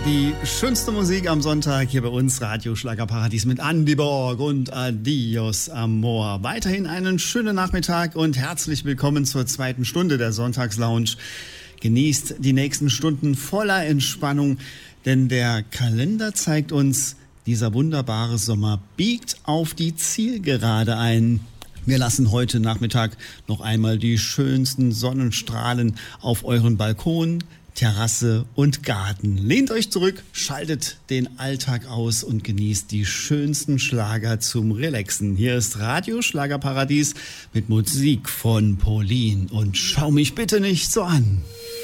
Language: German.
Die schönste Musik am Sonntag hier bei uns, Radio Schlagerparadies mit Andy Borg und Adios Amor. Weiterhin einen schönen Nachmittag und herzlich willkommen zur zweiten Stunde der Sonntagslounge. Genießt die nächsten Stunden voller Entspannung, denn der Kalender zeigt uns, dieser wunderbare Sommer biegt auf die Zielgerade ein. Wir lassen heute Nachmittag noch einmal die schönsten Sonnenstrahlen auf euren Balkon, Terrasse und Garten. Lehnt euch zurück, schaltet den Alltag aus und genießt die schönsten Schlager zum Relaxen. Hier ist Radio Schlagerparadies mit Musik von Pauline und schau mich bitte nicht so an.